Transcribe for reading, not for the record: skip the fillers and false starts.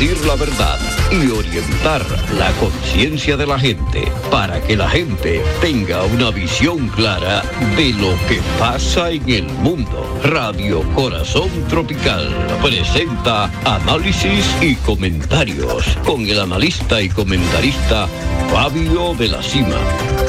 decir la verdad y orientar la conciencia de la gente para que la gente tenga una visión clara de lo que pasa en el mundo. Radio Corazón Tropical presenta análisis y comentarios con el analista y comentarista Fabio de la Cima.